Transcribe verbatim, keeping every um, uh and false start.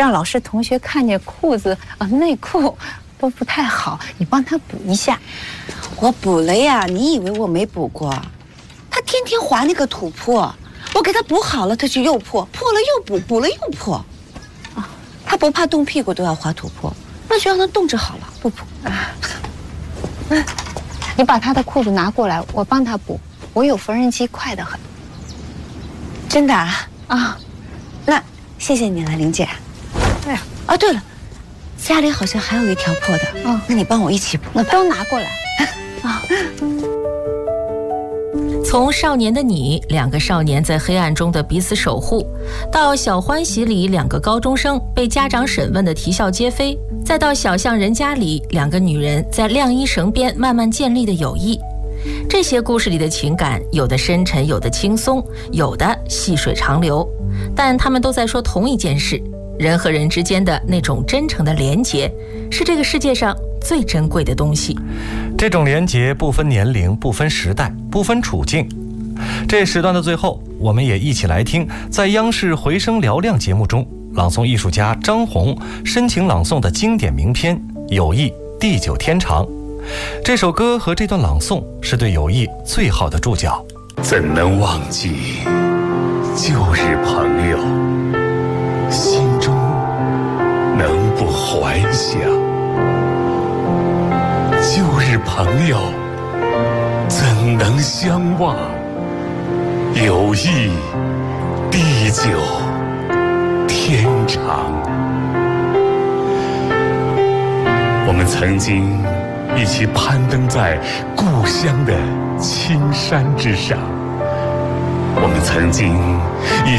让老师同学看见裤子啊、内裤都不太好，你帮他补一下。 我补了呀，你以为我没补过？他天天划那个土破，我给他补好了，他就又破，破了又补，补了又破。啊，他不怕冻屁股都要划土破，那就让他冻着好了，不补。啊， 嗯，你把他的裤子拿过来，我帮他补。我有缝纫机，快得很。 真的啊？ 啊， 那谢谢你了，玲姐。 哎呀， 啊，对了，家里好像还有一条破的， 嗯， 那你帮我一起补。 那都拿过来。啊。 从少年的你，两个少年在黑暗中的彼此守护，到小欢喜里两个高中生被家长审问的啼笑皆非，再到小巷人家里两个女人在晾衣绳边慢慢建立的友谊。这些故事里的情感，有的深沉，有的轻松，有的细水长流，但他们都在说同一件事：人和人之间的那种真诚的连结，是这个世界上最珍贵的东西。 这种连结不分年龄，不分时代，不分处境。这时段的最后，我们也一起来听在央视回声嘹亮节目中，朗诵艺术家张红深情朗诵的经典名篇《友谊地久天长》。这首歌和这段朗诵是对友谊最好的注脚。 怎能忘记旧日朋友，心中能不怀想？旧日朋友怎能相忘？友谊地久天长。我们曾经一起攀登在故乡的青山之上，我们曾经一